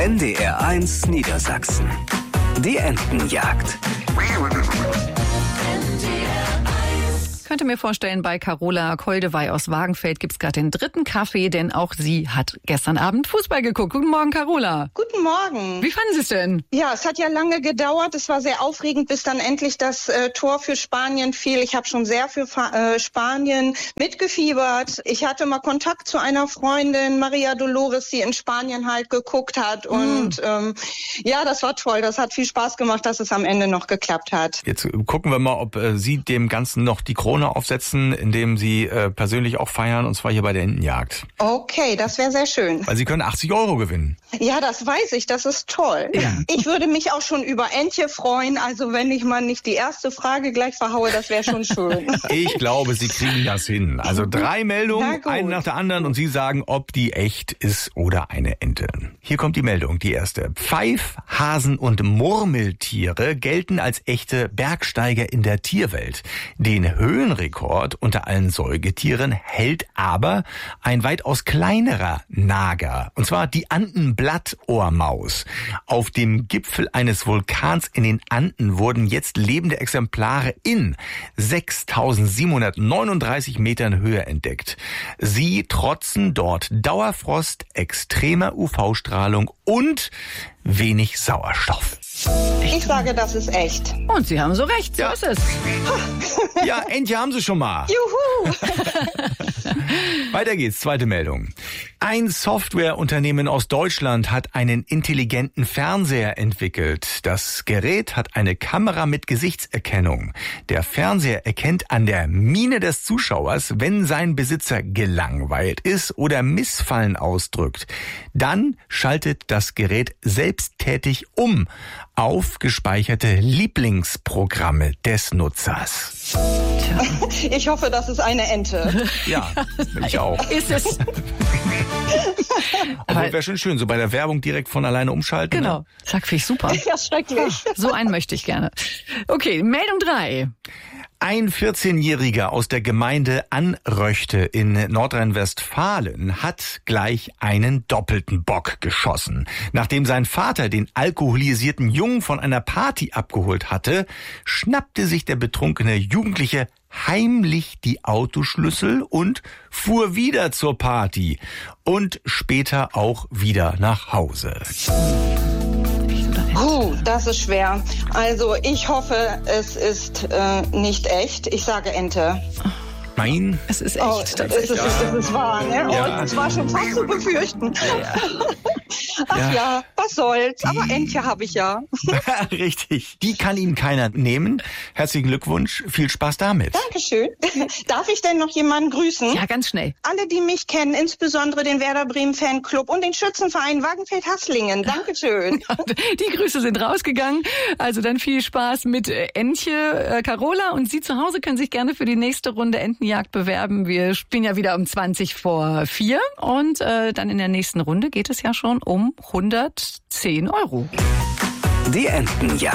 NDR1 Niedersachsen. Die Entenjagd. Ich könnte mir vorstellen, bei Carola Koldewey aus Wagenfeld gibt's gerade den dritten Kaffee, denn auch sie hat gestern Abend Fußball geguckt. Guten Morgen, Carola. Guten Morgen. Wie fanden Sie es denn? Ja, es hat ja lange gedauert. Es war sehr aufregend, bis dann endlich das Tor für Spanien fiel. Ich habe schon sehr für Spanien mitgefiebert. Ich hatte mal Kontakt zu einer Freundin, Maria Dolores, die in Spanien halt geguckt hat. Und ja, das war toll. Das hat viel Spaß gemacht, dass es am Ende noch geklappt hat. Jetzt gucken wir mal, ob Sie dem Ganzen noch die Krone aufsetzen, indem Sie persönlich auch feiern, und zwar hier bei der Entenjagd. Okay, das wäre sehr schön. Weil Sie können 80 € gewinnen. Ja, das weiß ich. Das ist toll. Ja. Ich würde mich auch schon über Entje freuen. Also wenn ich mal nicht die erste Frage gleich verhaue, das wäre schon schön. Ich glaube, Sie kriegen das hin. Also 3 Meldungen, eine nach der anderen, und Sie sagen, ob die echt ist oder eine Ente. Hier kommt die Meldung, die erste. Pfeif-, Hasen- und Murmeltiere gelten als echte Bergsteiger in der Tierwelt. Den Höhenrekord unter allen Säugetieren hält aber ein weitaus kleinerer Nager, und zwar die Andenblattohrmaus. Auf dem Gipfel eines Vulkans in den Anden wurden jetzt lebende Exemplare in 6.739 Metern Höhe entdeckt. Sie trotzen dort Dauerfrost, extremer UV-Strahlung und wenig Sauerstoff. Ich sage, das ist echt. Und Sie haben so recht, so ist es. Ja, Entje haben Sie schon mal. Juhu! Weiter geht's, zweite Meldung. Ein Softwareunternehmen aus Deutschland hat einen intelligenten Fernseher entwickelt. Das Gerät hat eine Kamera mit Gesichtserkennung. Der Fernseher erkennt an der Miene des Zuschauers, wenn sein Besitzer gelangweilt ist oder Missfallen ausdrückt. Dann schaltet das Gerät selbsttätig um auf gespeicherte Lieblingsprogramme des Nutzers. Ich hoffe, das ist eine Ente. Ja, ich auch. Ist es. Aber wäre schon schön, so bei der Werbung direkt von alleine umschalten. Genau. Ne? Sag, finde ich super. Ja, schrecklich. So einen möchte ich gerne. Okay, Meldung 3. Ein 14-Jähriger aus der Gemeinde Anröchte in Nordrhein-Westfalen hat gleich einen doppelten Bock geschossen. Nachdem sein Vater den alkoholisierten Jungen von einer Party abgeholt hatte, schnappte sich der betrunkene Jugendliche heimlich die Autoschlüssel und fuhr wieder zur Party und später auch wieder nach Hause. Das ist schwer. Also ich hoffe, es ist nicht echt. Ich sage Ente. Nein. Es ist echt. Oh, es ist wahr, ne? Ja. Oh, es war schon fast zu befürchten. Ja. Ach ja, was soll's. Aber Entje habe ich ja. Richtig. Die kann Ihnen keiner nehmen. Herzlichen Glückwunsch. Viel Spaß damit. Dankeschön. Darf ich denn noch jemanden grüßen? Ja, ganz schnell. Alle, die mich kennen, insbesondere den Werder Bremen Fanclub und den Schützenverein Wagenfeld-Hasslingen. Dankeschön. Die Grüße sind rausgegangen. Also dann viel Spaß mit Entje, Carola, und Sie zu Hause können sich gerne für die nächste Runde Entenjagd bewerben. Wir spielen ja wieder um 4:20 und dann in der nächsten Runde geht es ja schon um 110 €. Die Entenjagd.